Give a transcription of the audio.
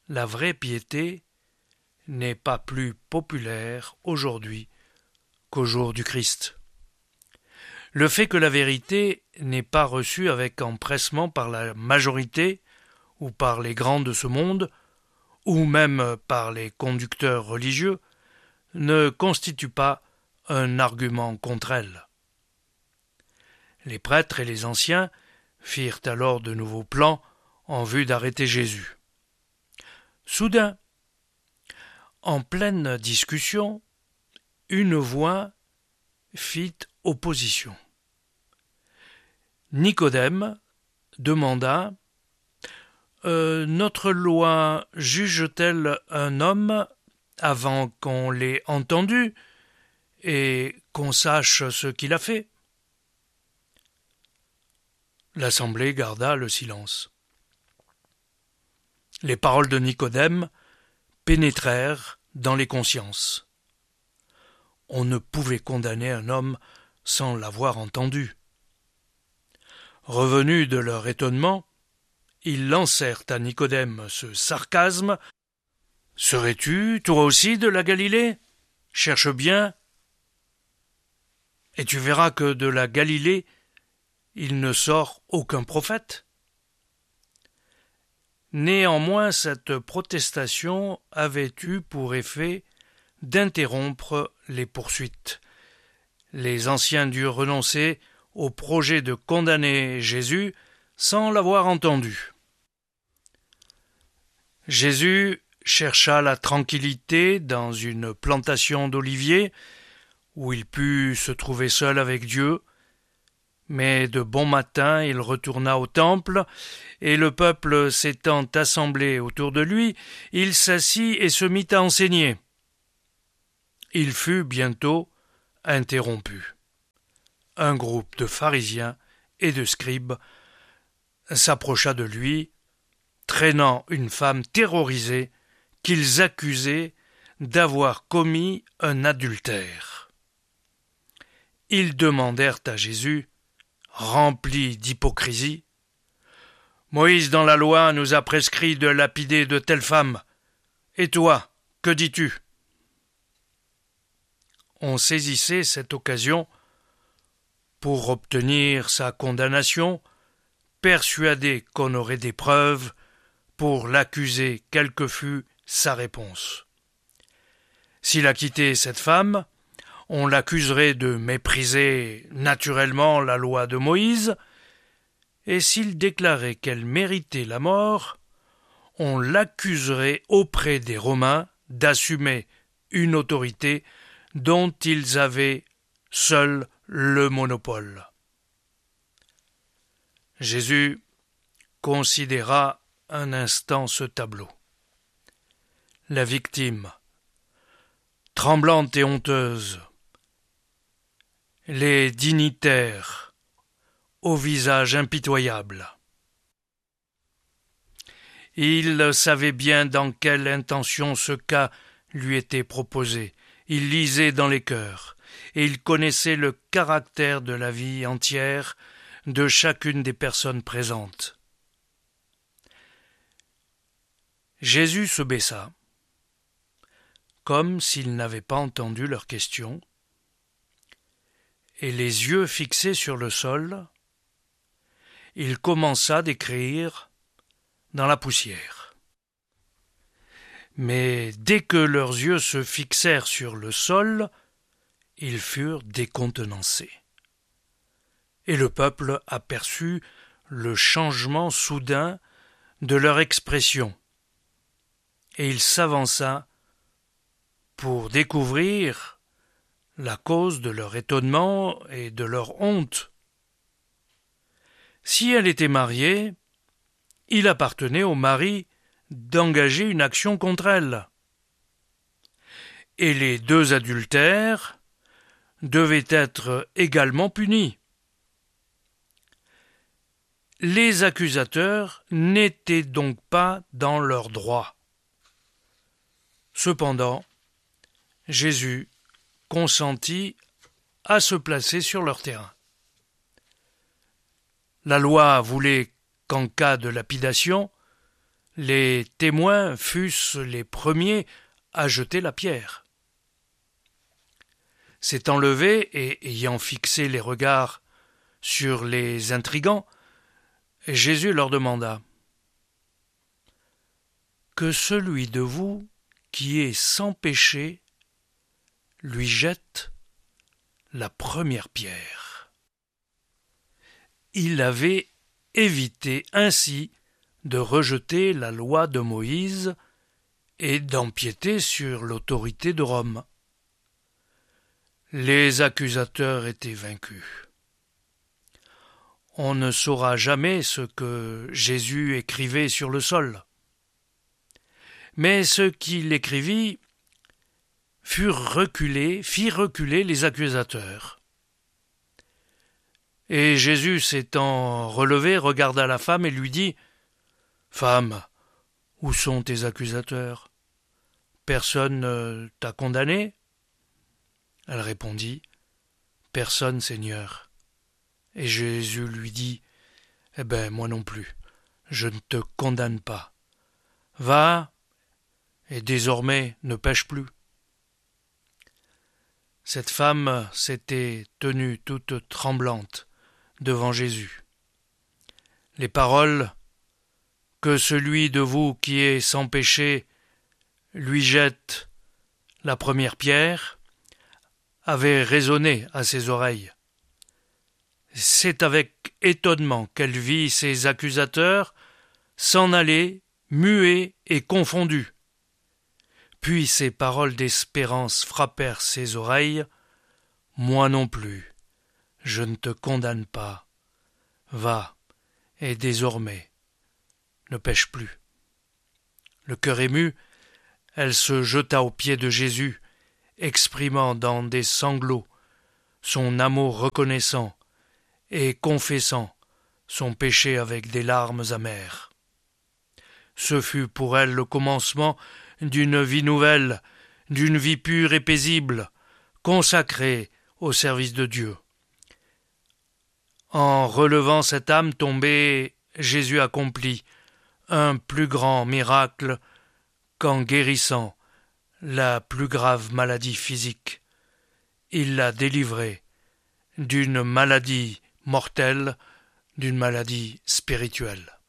la vraie piété n'est pas plus populaire aujourd'hui qu'au jour du Christ. Le fait que la vérité n'est pas reçue avec empressement par la majorité ou par les grands de ce monde, ou même par les conducteurs religieux, ne constitue pas un argument contre elle. Les prêtres et les anciens firent alors de nouveaux plans en vue d'arrêter Jésus. Soudain, en pleine discussion, une voix fit opposition. Nicodème demanda notre loi juge-t-elle un homme avant qu'on l'ait entendu et qu'on sache ce qu'il a fait? L'assemblée garda le silence. Les paroles de Nicodème pénétrèrent dans les consciences. On ne pouvait condamner un homme sans l'avoir entendu. Revenus de leur étonnement, ils lancèrent à Nicodème ce sarcasme. « Serais-tu, toi aussi, de la Galilée? Cherche bien, et tu verras que de la Galilée, il ne sort aucun prophète. » Néanmoins, cette protestation avait eu pour effet d'interrompre les poursuites. Les anciens durent renoncer au projet de condamner Jésus sans l'avoir entendu. Jésus chercha la tranquillité dans une plantation d'oliviers où il put se trouver seul avec Dieu, mais de bon matin il retourna au temple, et le peuple s'étant assemblé autour de lui, il s'assit et se mit à enseigner. Il fut bientôt interrompu. Un groupe de pharisiens et de scribes s'approcha de lui, traînant une femme terrorisée qu'ils accusaient d'avoir commis un adultère. Ils demandèrent à Jésus, rempli d'hypocrisie, « Moïse dans la loi nous a prescrit de lapider de telles femmes. Et toi, que dis-tu » On saisissait cette occasion pour obtenir sa condamnation, persuadé qu'on aurait des preuves pour l'accuser quelle que fût sa réponse. S'il acquittait cette femme, on l'accuserait de mépriser naturellement la loi de Moïse, et s'il déclarait qu'elle méritait la mort, on l'accuserait auprès des Romains d'assumer une autorité dont ils avaient seuls le monopole. Jésus considéra un instant ce tableau. La victime, tremblante et honteuse, les dignitaires, au visage impitoyable. Il savait bien dans quelle intention ce cas lui était proposé. Il lisait dans les cœurs, et il connaissait le caractère de la vie entière de chacune des personnes présentes. Jésus se baissa, comme s'il n'avait pas entendu leurs questions, et les yeux fixés sur le sol, il commença d'écrire dans la poussière. Mais dès que leurs yeux se fixèrent sur le sol, ils furent décontenancés. Et le peuple aperçut le changement soudain de leur expression, et il s'avança pour découvrir la cause de leur étonnement et de leur honte. Si elle était mariée, il appartenait au mari d'engager une action contre elle. Et les deux adultères devaient être également punis. Les accusateurs n'étaient donc pas dans leur droit. Cependant, Jésus consentit à se placer sur leur terrain. La loi voulait qu'en cas de lapidation, les témoins fussent les premiers à jeter la pierre. S'étant levé et ayant fixé les regards sur les intrigants, Jésus leur demanda « Que celui de vous qui est sans péché lui jette la première pierre. » Il avait évité ainsi de rejeter la loi de Moïse et d'empiéter sur l'autorité de Rome. Les accusateurs étaient vaincus. On ne saura jamais ce que Jésus écrivait sur le sol. Mais ce qu'il écrivit fit reculer les accusateurs. Et Jésus, s'étant relevé, regarda la femme et lui dit « Femme, où sont tes accusateurs? Personne ne t'a condamné ?» Elle répondit « Personne, Seigneur. » Et Jésus lui dit « Eh bien, moi non plus, je ne te condamne pas. Va, et désormais ne pêche plus. » Cette femme s'était tenue toute tremblante devant Jésus. Les paroles « Que celui de vous qui est sans péché lui jette la première pierre » avaient résonné à ses oreilles. C'est avec étonnement qu'elle vit ses accusateurs s'en aller, muets et confondus. Puis ces paroles d'espérance frappèrent ses oreilles. « Moi non plus, je ne te condamne pas. Va, et désormais, ne pêche plus. » Le cœur ému, elle se jeta aux pieds de Jésus, exprimant dans des sanglots son amour reconnaissant et confessant son péché avec des larmes amères. Ce fut pour elle le commencement d'une vie nouvelle, d'une vie pure et paisible, consacrée au service de Dieu. En relevant cette âme tombée, Jésus accomplit un plus grand miracle qu'en guérissant la plus grave maladie physique. Il l'a délivrée d'une maladie mortelle, d'une maladie spirituelle.